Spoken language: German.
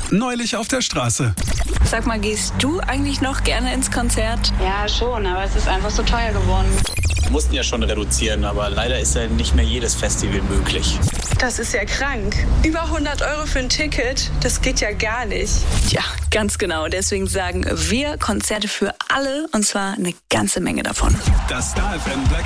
Neulich auf der Straße. Sag mal, gehst du eigentlich noch gerne ins Konzert? Ja, schon, aber es ist einfach so teuer geworden. Wir mussten ja schon reduzieren, aber leider ist ja nicht mehr jedes Festival möglich. Das ist ja krank. Über 100 € für ein Ticket, das geht ja gar nicht. Ja, ganz genau. Deswegen sagen wir Konzerte für alle, und zwar eine ganze Menge davon. Das Star FM Black